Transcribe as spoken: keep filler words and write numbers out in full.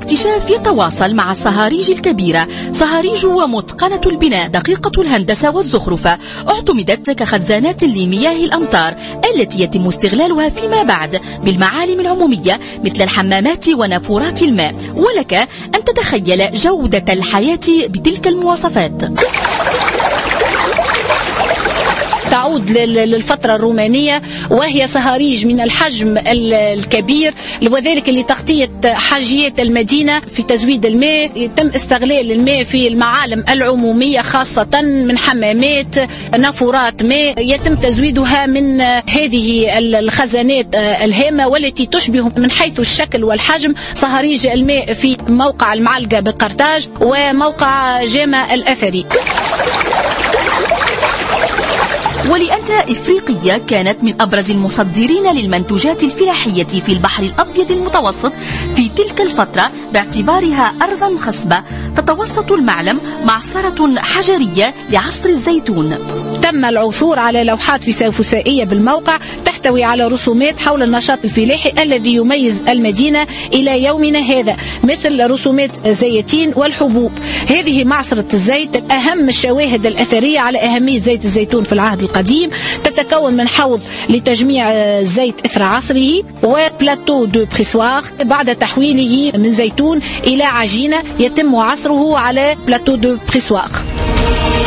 الاكتشاف يتواصل مع الصهاريج الكبيرة. صهاريج ومتقنة البناء دقيقة الهندسة والزخرفة اعتمدت كخزانات لمياه الأمطار التي يتم استغلالها فيما بعد بالمعالم العمومية مثل الحمامات ونافورات الماء. ولك أن تتخيل جودة الحياة بتلك المواصفات. تعود للفترة الرومانية، وهي صهاريج من الحجم الكبير، وذلك لتغطية حاجيات المدينة في تزويد الماء. يتم استغلال الماء في المعالم العمومية خاصة من حمامات، نافورات ماء، يتم تزويدها من هذه الخزانات الهامة والتي تشبه من حيث الشكل والحجم صهاريج الماء في موقع المعلقة بقرطاج وموقع جامع الأثري. ولأن إفريقيا كانت من أبرز المصدرين للمنتوجات الفلاحية في البحر الأبيض المتوسط في تلك الفترة باعتبارها أرضا خصبة، تتوسط المعلم معصرة حجرية لعصر الزيتون. تم العثور على لوحات فسيفسائية بالموقع تحتوي على رسومات حول النشاط الفلاحي الذي يميز المدينة إلى يومنا هذا، مثل رسومات الزيتين والحبوب. هذه معصرة الزيت أهم الشواهد الأثرية على أهمية زيت الزيتون في العهد القديم. تتكون من حوض لتجميع الزيت إثر عصره وبلاتو دو بريسوار بعد تحويله من زيتون إلى عجينة يتم عصره على بلاتو دو بريسوار.